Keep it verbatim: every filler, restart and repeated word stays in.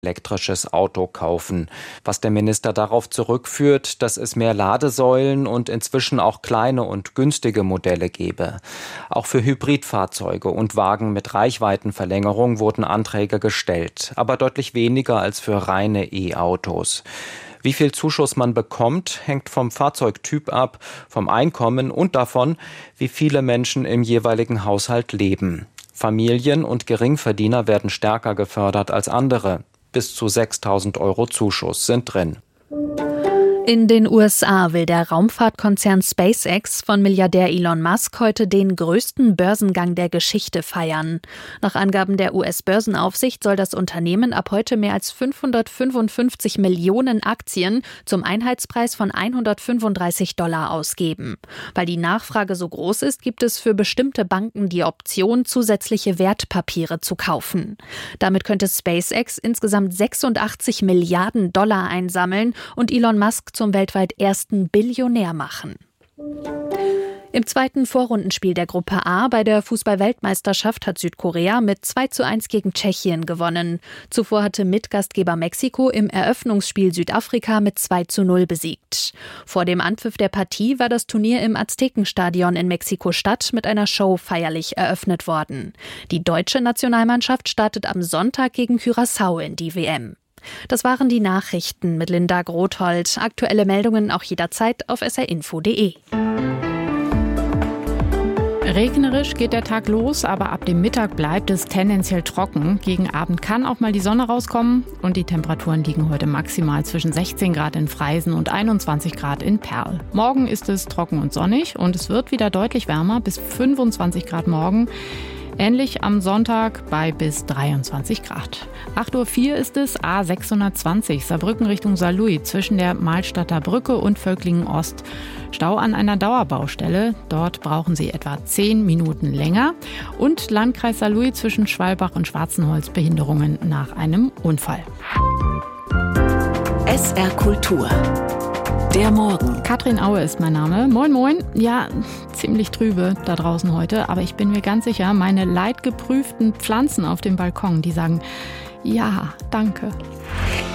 elektrisches Auto kaufen. Was der Minister darauf zurückführt, dass es mehr Ladesäulen und inzwischen auch kleine und günstige Modelle gebe. Auch für Hybridfahrzeuge und Wagen mit Reichweitenverlängerung wurden Anträge gestellt, aber deutlich weniger als für reine E-Autos. Wie viel Zuschuss man bekommt, hängt vom Fahrzeugtyp ab, vom Einkommen und davon, wie viele Menschen im jeweiligen Haushalt leben. Familien und Geringverdiener werden stärker gefördert als andere. Bis zu sechstausend Euro Zuschuss sind drin. In den U S A will der Raumfahrtkonzern SpaceX von Milliardär Elon Musk heute den größten Börsengang der Geschichte feiern. Nach Angaben der U S-Börsenaufsicht soll das Unternehmen ab heute mehr als fünfhundertfünfundfünfzig Millionen Aktien zum Einheitspreis von hundertfünfunddreißig Dollar ausgeben. Weil die Nachfrage so groß ist, gibt es für bestimmte Banken die Option, zusätzliche Wertpapiere zu kaufen. Damit könnte SpaceX insgesamt sechsundachtzig Milliarden Dollar einsammeln und Elon Musk zum weltweit ersten Billionär machen. Im zweiten Vorrundenspiel der Gruppe A bei der Fußball-Weltmeisterschaft hat Südkorea mit zwei zu eins gegen Tschechien gewonnen. Zuvor hatte Mitgastgeber Mexiko im Eröffnungsspiel Südafrika mit zwei zu null besiegt. Vor dem Anpfiff der Partie war das Turnier im Aztekenstadion in Mexiko-Stadt mit einer Show feierlich eröffnet worden. Die deutsche Nationalmannschaft startet am Sonntag gegen Curaçao in die W M. Das waren die Nachrichten mit Linda Grothold. Aktuelle Meldungen auch jederzeit auf s r info punkt d e. Regnerisch geht der Tag los, aber ab dem Mittag bleibt es tendenziell trocken. Gegen Abend kann auch mal die Sonne rauskommen und die Temperaturen liegen heute maximal zwischen sechzehn Grad in Freisen und einundzwanzig Grad in Perl. Morgen ist es trocken und sonnig und es wird wieder deutlich wärmer, bis fünfundzwanzig Grad morgen. Ähnlich am Sonntag bei bis dreiundzwanzig Grad. acht Uhr vier ist es, A sechshundertzwanzig, Saarbrücken Richtung Saarlouis, zwischen der Mahlstadter Brücke und Völklingen Ost. Stau an einer Dauerbaustelle, dort brauchen Sie etwa zehn Minuten länger. Und Landkreis Saarlouis zwischen Schwalbach und Schwarzenholz, Behinderungen nach einem Unfall. S R Kultur. Der Morgen. Katrin Aue ist mein Name. Moin, moin. Ja, ziemlich trübe da draußen heute, aber ich bin mir ganz sicher, meine leidgeprüften Pflanzen auf dem Balkon, die sagen, ja, danke.